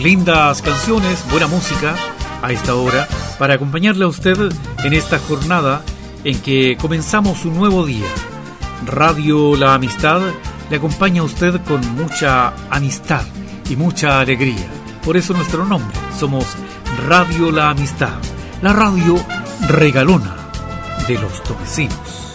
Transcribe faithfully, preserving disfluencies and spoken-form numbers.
lindas canciones, buena música a esta hora para acompañarle a usted en esta jornada en que comenzamos un nuevo día. Radio La Amistad le acompaña a usted con mucha amistad y mucha alegría. Por eso nuestro nombre, somos Radio La Amistad, la radio regalona de los tomecinos.